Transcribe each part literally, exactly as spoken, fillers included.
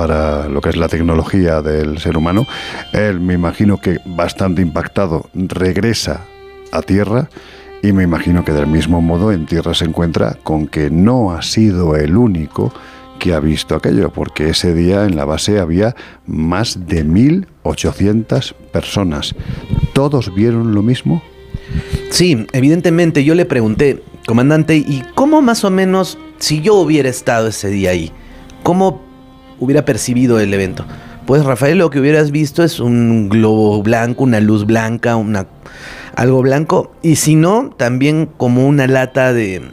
para lo que es la tecnología del ser humano. Él, me imagino que bastante impactado, regresa a tierra y me imagino que del mismo modo en tierra se encuentra con que no ha sido el único que ha visto aquello, porque ese día en la base había más de mil ochocientas personas. ¿Todos vieron lo mismo? Sí, evidentemente. Yo le pregunté, comandante, ¿y cómo más o menos, si yo hubiera estado ese día ahí, cómo hubiera percibido el evento? Pues, Rafael, lo que hubieras visto es un globo blanco, una luz blanca, una, algo blanco, y si no, también como una lata de,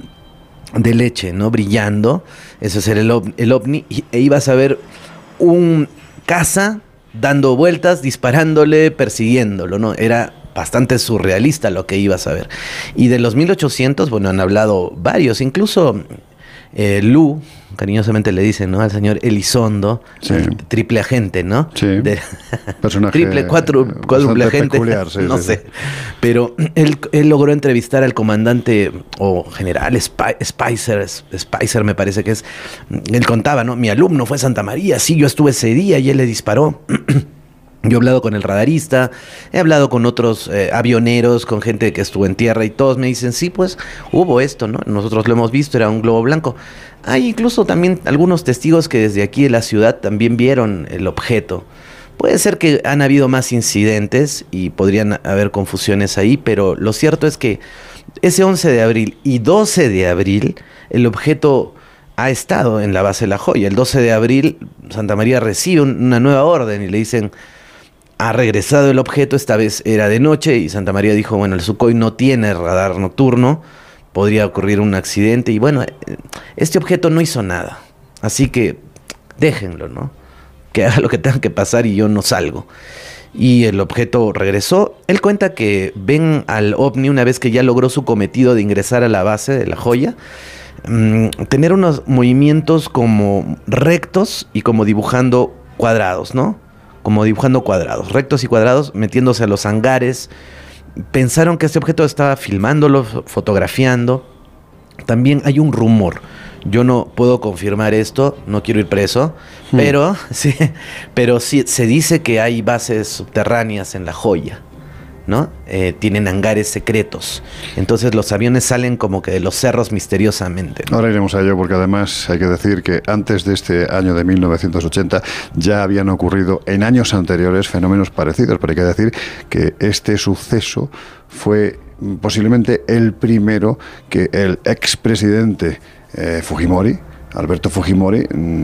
de leche, ¿no? Brillando. Eso es el, el ovni, y, e ibas a ver un caza dando vueltas, disparándole, persiguiéndolo, ¿no? Era bastante surrealista lo que ibas a ver. Y de los mil ochocientos, bueno, han hablado varios, incluso eh, Lu, cariñosamente le dicen, ¿no?, al señor Elizondo, sí. triple agente, ¿no? Sí. De, personaje triple, cuatro, cuádruple agente, peculiar, sí, no sí, sé. sí. Pero él, él logró entrevistar al comandante o general Spi- Spicer, Spicer me parece que es. Él contaba, ¿no? Mi alumno fue Santa María, sí, yo estuve ese día y él le disparó. Yo he hablado con el radarista, he hablado con otros eh, avioneros, con gente que estuvo en tierra y todos me dicen, sí, pues hubo esto, ¿no? Nosotros lo hemos visto, era un globo blanco. Hay incluso también algunos testigos que desde aquí de la ciudad también vieron el objeto. Puede ser que han habido más incidentes y podrían haber confusiones ahí, pero lo cierto es que ese once de abril y doce de abril el objeto ha estado en la base de La Joya. El doce de abril Santa María recibe un, una nueva orden y le dicen, ha regresado el objeto, esta vez era de noche, y Santa María dijo, bueno, el Sukhoi no tiene radar nocturno, podría ocurrir un accidente, y bueno, este objeto no hizo nada, así que déjenlo, ¿no? Que haga lo que tenga que pasar y yo no salgo. Y el objeto regresó. Él cuenta que ven al ovni una vez que ya logró su cometido de ingresar a la base de La Joya, mmm, tener unos movimientos como rectos y como dibujando cuadrados, ¿no? Como dibujando cuadrados, rectos y cuadrados, metiéndose a los hangares. Pensaron que este objeto estaba filmándolo, fotografiando. También hay un rumor. Yo no puedo confirmar esto, no quiero ir preso, hmm. pero, sí, pero sí se dice que hay bases subterráneas en La Joya, ¿no? Eh, tienen hangares secretos. Entonces los aviones salen como que de los cerros misteriosamente, ¿no? Ahora iremos a ello, porque además hay que decir que antes de este año de mil novecientos ochenta ya habían ocurrido en años anteriores fenómenos parecidos, pero hay que decir que este suceso fue posiblemente el primero que el expresidente eh, Fujimori, Alberto Fujimori,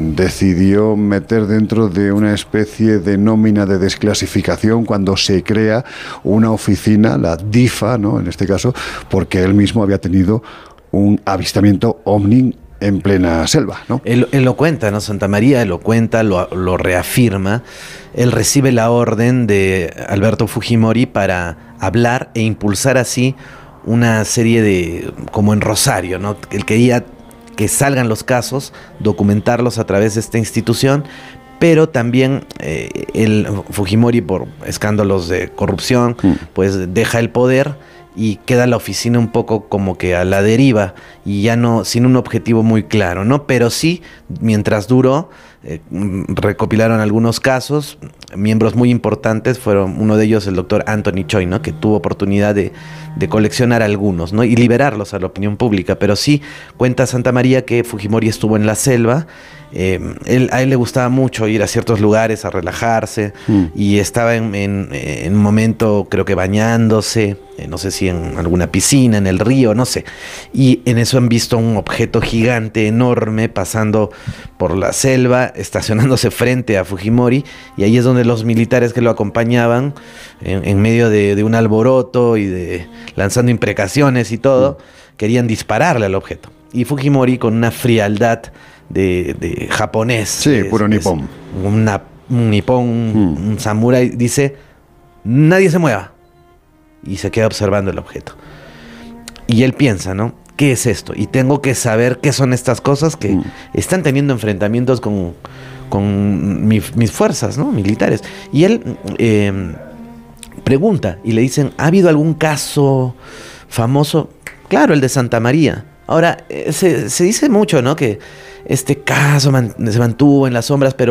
decidió meter dentro de una especie de nómina de desclasificación cuando se crea una oficina, la DIFA, ¿no?, en este caso, porque él mismo había tenido un avistamiento ovni en plena selva, ¿no? Él, él lo cuenta, ¿no? Santa María él lo cuenta, lo, lo reafirma. Él recibe la orden de Alberto Fujimori para hablar e impulsar así una serie de, como en Rosario, ¿no? Él quería que salgan los casos, documentarlos a través de esta institución, pero también eh, el Fujimori, por escándalos de corrupción, mm. pues deja el poder y queda la oficina un poco como que a la deriva y ya no, sin un objetivo muy claro, ¿no? Pero sí, mientras duró, eh, recopilaron algunos casos, miembros muy importantes, fueron uno de ellos el doctor Anthony Choi, ¿no?, que tuvo oportunidad de, de coleccionar algunos, ¿no?, y liberarlos a la opinión pública. Pero sí cuenta Santa María que Fujimori estuvo en la selva. Eh, él, a él le gustaba mucho ir a ciertos lugares a relajarse, mm. y estaba en, en, en un momento, creo que bañándose, eh, no sé si en alguna piscina, en el río, no sé, y en eso han visto un objeto gigante, enorme, pasando por la selva, estacionándose frente a Fujimori, y ahí es donde los militares que lo acompañaban, en, en medio de, de un alboroto y de lanzando imprecaciones y todo, mm. querían dispararle al objeto, y Fujimori, con una frialdad De, de japonés, sí, es, puro nipón, una, un nipón, mm. un samurái, dice, nadie se mueva, y se queda observando el objeto, y él piensa, ¿no?, ¿qué es esto? Y tengo que saber qué son estas cosas que mm. están teniendo enfrentamientos con, con mi, mis fuerzas, ¿no?, militares. Y él eh, pregunta y le dicen, ¿ha habido algún caso famoso? Claro, el de Santa María. Ahora, eh, se, se dice mucho, ¿no?, que este caso man, se mantuvo en las sombras, pero